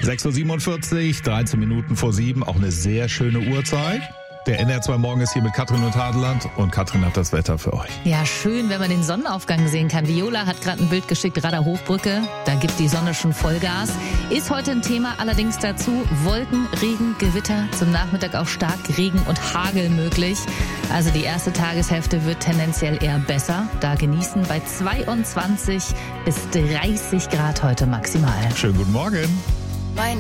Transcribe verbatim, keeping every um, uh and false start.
sechs Uhr siebenundvierzig, dreizehn Minuten vor sieben, auch eine sehr schöne Uhrzeit. Der N R zwei Morgen ist hier mit Katrin und Hadeland und Katrin hat das Wetter für euch. Ja, schön, wenn man den Sonnenaufgang sehen kann. Viola hat gerade ein Bild geschickt, Radar Hochbrücke, da gibt die Sonne schon Vollgas. Ist heute ein Thema, allerdings dazu Wolken, Regen, Gewitter, zum Nachmittag auch stark Regen und Hagel möglich. Also die erste Tageshälfte wird tendenziell eher besser. Da genießen bei zweiundzwanzig bis dreißig Grad heute maximal. Schönen guten Morgen. Mein